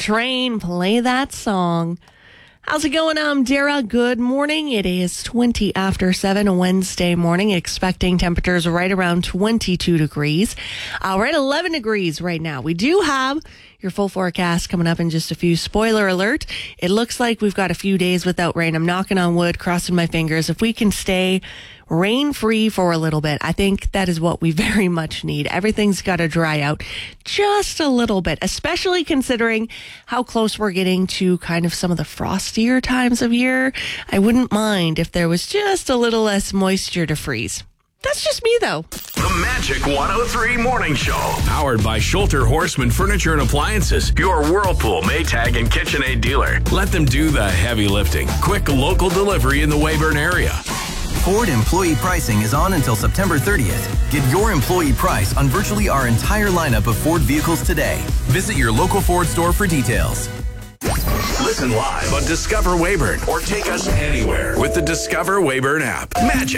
Train, play that song. How's it going? I'm Dara. Good morning. It is 20 after 7, a Wednesday morning, expecting temperatures right around 22 degrees. We're at 11 degrees right now. We do have your full forecast coming up in just a few. Spoiler alert, it looks like we've got a few days without rain. I'm knocking on wood, crossing my fingers. If we can stay rain-free for a little bit, I think that is what we very much need. Everything's got to dry out just a little bit, especially considering how close we're getting to kind of some of the frostier times of year. I wouldn't mind if there was just a little less moisture to freeze. That's just me, though. The Magic 103 Morning Show. Powered by Schulter Horseman Furniture and Appliances. Your Whirlpool, Maytag, and KitchenAid dealer. Let them do the heavy lifting. Quick local delivery in the Weyburn area. Ford employee pricing is on until September 30th. Get your employee price on virtually our entire lineup of Ford vehicles today. Visit your local Ford store for details. Listen live on Discover Weyburn or take us anywhere with the Discover Weyburn app. Magic